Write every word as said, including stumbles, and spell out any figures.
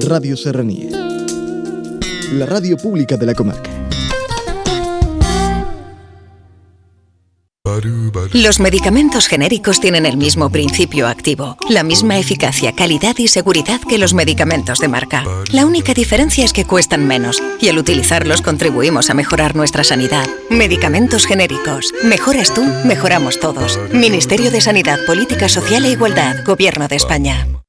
Radio Serranía, la radio pública de la comarca. Los medicamentos genéricos tienen el mismo principio activo, la misma eficacia, calidad y seguridad que los medicamentos de marca. La única diferencia es que cuestan menos y al utilizarlos contribuimos a mejorar nuestra sanidad. Medicamentos genéricos. Mejoras tú, mejoramos todos. Ministerio de Sanidad, Política Social e Igualdad, Gobierno de España.